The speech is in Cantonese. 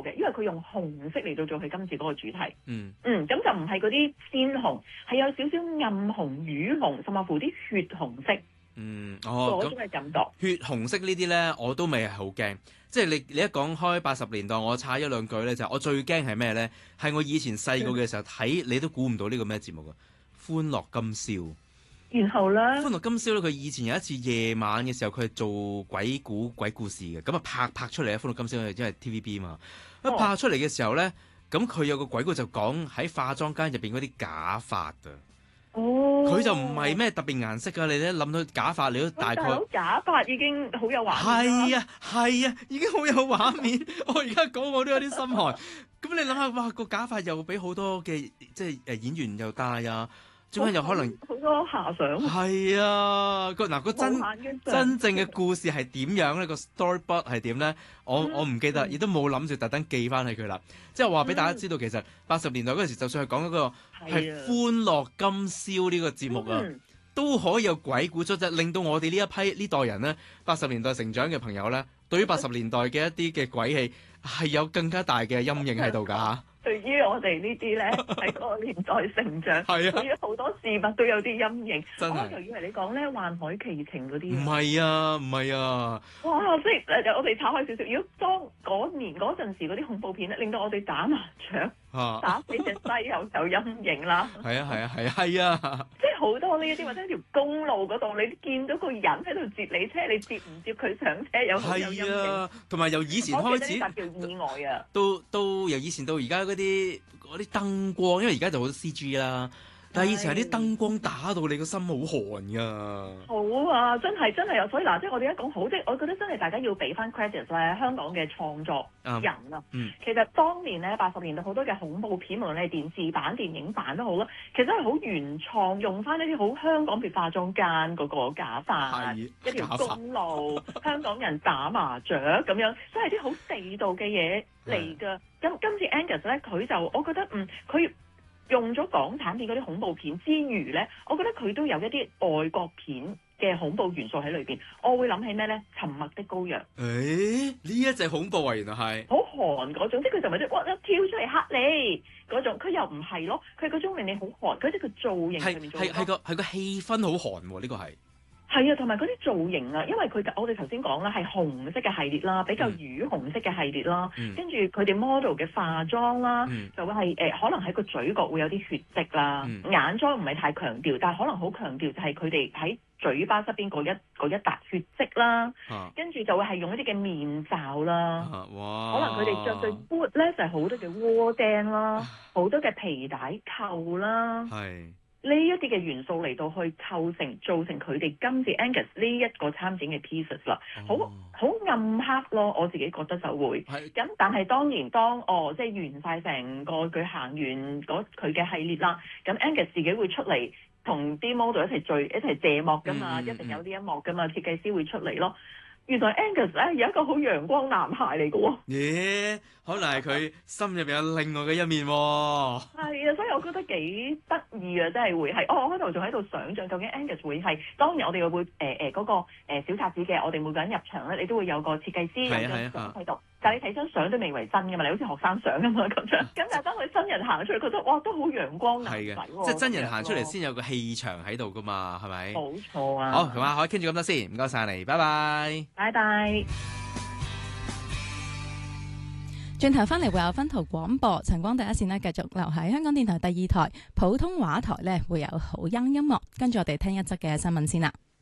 嘅，因為佢用紅色嚟到做佢今次嗰個主題。咁就唔係嗰啲鮮紅，係有少少暗紅、瘀紅，甚至乎啲血紅色。嗰種嘅感覺。 血紅色呢啲咧，我都未係好驚。即係你一講開80年代，我插一兩句咧，就我最驚係咩咧？係我以前細個嘅時候睇，你都估唔到呢個咩節目㗎，歡樂今宵。 然後咧， 歡樂今宵咧，佢以前有一次夜晚嘅時候，佢係做鬼故事嘅，咁啊拍出嚟咧，歡樂今宵因為 TVB 嘛，一拍出嚟嘅時候咧，咁佢有個鬼故就講喺化妝間入邊嗰啲假髮啊。佢就唔係咩特別顏色㗎，你一諗到假髮，你都大概假髮已經好有畫面。 係啊，已經好有畫面。我而家講我都有啲心寒。咁你諗下，哇個假髮又俾好多嘅即係演員又戴啊。中間有可能好多遐想。 係啊，真正嘅故事係點樣咧？個 storyboard 係點咧？我唔記得，亦都冇諗住特登記翻起佢啦。即係話俾大家知道，其實80年代嗰陣時，就算係講嗰個係歡樂今宵呢個節目啊，都可以有鬼故出啫，令到我哋呢代人咧，80年代成長嘅朋友咧，對於80年代嘅一啲嘅鬼戲係有更加大嘅陰影喺度㗎嚇。 對於我哋呢啲咧喺嗰個年代成長，對於好多事物都有啲陰影。我就以為你講咧《幻海奇情》嗰啲。唔係啊！ 哇！即係我哋岔開少少。如果當嗰年嗰陣時嗰啲恐怖片咧，令到我哋打麻雀、打死隻雞又有陰影啦。係啊！ 即係好多呢一啲，或者條公路嗰度，你見到個人喺度接你車，你接唔接佢上車有陰影。 同埋由以前開始， 叫意外啊！ 都由以前到而家嗰啲燈光，因為而家就好多 CG 啦。但係以前係啲燈光打到你個心好寒㗎。 好啊，真係啊！所以嗱，即係我哋而家講好，即係我覺得真係大家要俾翻 credit 咧，香港嘅創作人啊。其實當年咧80年代好多嘅恐怖片，無論你係電視版、電影版都好啦，其實係好原創，用翻呢啲好香港譬如化妝間嗰個假髮，一條公路，香港人打麻雀咁樣，都係啲好地道嘅嘢嚟㗎。咁今次 Angus 咧，佢就我覺得佢用咗港產片嗰啲恐怖片之餘咧，我覺得佢都有一啲外國片嘅恐怖元素喺裏邊。我會諗起咩咧？沉默的羔羊。 呢一隻恐怖啊，原來係好寒嗰種，即係佢就咪即係一跳出嚟嚇你嗰種，佢又唔係咯，佢嗰種令你好寒，佢即係個造型上面做係個氣氛好寒喎，呢個係。係啊，同埋嗰啲造型啊，因為我哋頭先講啦，係紅色嘅系列啦，比較瘀紅色嘅系列啦，跟住佢哋 model 嘅化妝啦，就會係可能喺個嘴角會有啲血跡啦，眼妝唔係太強調，但係可能好強調就係佢哋喺嘴巴側邊嗰一笪血跡啦，跟住就會係用一啲嘅面罩啦，可能佢哋着對 boot 咧就係好多嘅窩釘啦，好多嘅皮帶扣啦。呢一啲嘅元素嚟到去造成佢哋今次 Angus 呢一個參展嘅 pieces 啦，好暗黑咯，我自己覺得就會。咁但係當然即係完晒成個佢行完佢嘅系列啦，咁 Angus 自己會出嚟同啲 model 一齊謝幕㗎嘛，一定有呢一幕㗎嘛，設計師會出嚟咯。原來 Angus 咧有一個好陽光男孩嚟嘅喎， 可能係佢心入邊有另外嘅一面喎。 係啊，所以我覺得幾得意啊，真係會係。我開頭仲喺度想像究竟 Angus 會係，當然我哋會嗰個小冊子嘅，我哋每個人入場咧，你都會有個設計師有張相喺度。但係你睇張相都未為真㗎嘛，你好似學生相咁嘛咁樣。咁但係當佢真人行出嚟，覺得哇都好陽光男仔喎。 即係真人行出嚟先有個氣場喺度㗎嘛，係咪？ 冇錯啊。 好，同阿海傾住咁多先，唔該晒你，拜拜。 拜拜。 轉頭翻嚟會有分途廣播，晨光第一線呢繼續留喺香港電台第2台普通話台呢會有好音樂，跟住我哋聽一則嘅新聞先啦。